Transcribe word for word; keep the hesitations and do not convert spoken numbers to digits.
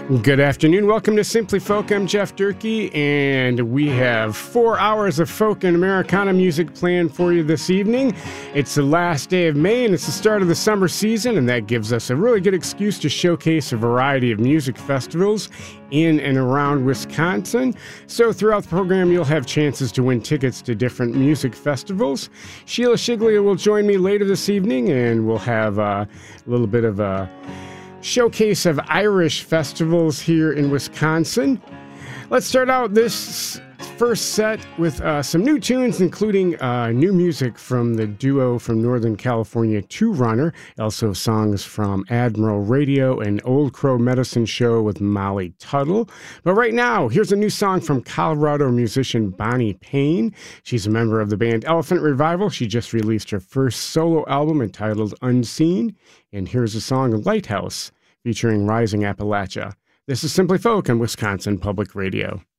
Good afternoon. Welcome to Simply Folk. I'm Jeff Durkee, and we have four hours of folk and Americana music planned for you this evening. It's the last day of May, and it's the start of the summer season, and that gives us a really good excuse to showcase a variety of music festivals in and around Wisconsin. So throughout the program, you'll have chances to win tickets to different music festivals. Sheila Shiglia will join me later this evening, and we'll have uh, a little bit of a showcase of Irish festivals here in Wisconsin. Let's start out this first set with uh, some new tunes, including uh, new music from the duo from Northern California, Two Runner, also songs from Admiral Radio and Old Crow Medicine Show with Molly Tuttle. But right now, here's a new song from Colorado musician Bonnie Payne. She's a member of the band Elephant Revival. She just released her first solo album entitled Unseen. And here's a song, Lighthouse, featuring Rising Appalachia. This is Simply Folk on Wisconsin Public Radio.